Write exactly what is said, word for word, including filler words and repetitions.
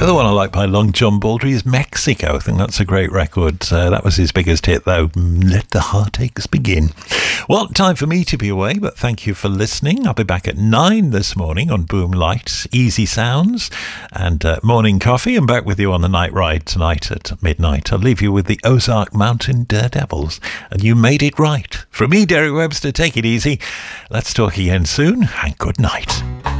The other one I like by Long John Baldry is Mexico. I think that's a great record. Uh, that was his biggest hit, though. Let the Heartaches Begin. Well, time for me to be away, but thank you for listening. I'll be back at nine this morning on Boom Lights, Easy Sounds, and uh, Morning Coffee. I'm back with you on the night ride tonight at midnight. I'll leave you with the Ozark Mountain Daredevils, and You Made It Right. From me, Derek Webster, take it easy. Let's talk again soon, and good night.